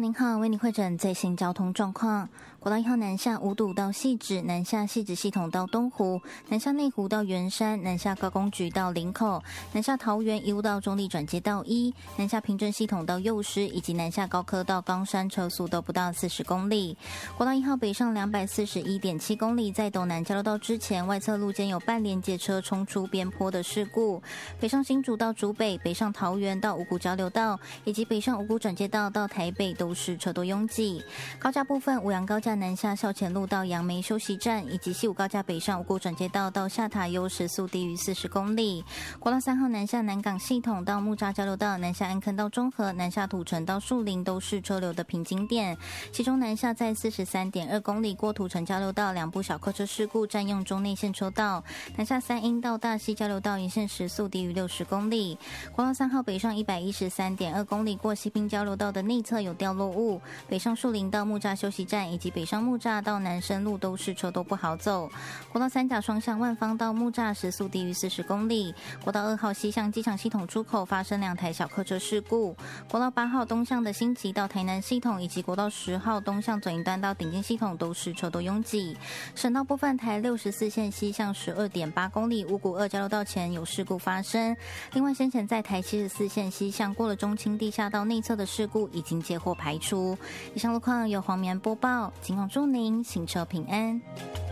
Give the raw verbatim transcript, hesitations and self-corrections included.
您好，为您汇诊最新交通状况。国道一号南下五堵到汐止，南下汐止系统到东湖，南下内湖到圆山，南下高工局到林口，南下桃园一路到中立转接道一，南下平镇系统到幼师，以及南下高科到冈山，车速都不到四十公里。国道一号北上两百四十一点七公里，在斗南交流道之前，外侧路肩有半连接车冲出边坡的事故。北上新竹到竹北，北上桃园到五股交流道，以及北上五股转接道到台北都是车多拥挤。高架部分，五杨高架南下校前路到杨梅休息站，以及西武高架北上五股转接道到下塔悠时速低于四十公里。国道三号南下南港系统到木栅交流道，南下安坑到中和，南下土城到树林都是车流的瓶颈点。其中南下在四十三点二公里过土城交流道，两部小客车事故占用中内线车道。南下三鹰到大溪交流道沿线时速低于六十公里。国道三号北上一百一十三点二公里过西滨交流道的内侧有掉落物，北上树林到木栅休息站以及北上木栅到南深路都是车都不好走。国道三甲双向万芳到木栅时速低于四十公里。国道二号西向机场系统出口发生两台小客车事故。国道八号东向的新集到台南系统以及国道十号东向左营端到顶尖系统都是车多拥挤。省道部分，台六十四线西向十二点八公里五股二交流道前有事故发生。另外，先前在台七十四线西向过了中清地下道内侧的事故已经接获排除。以上路况由黄棉播报，今晚祝您行车平安。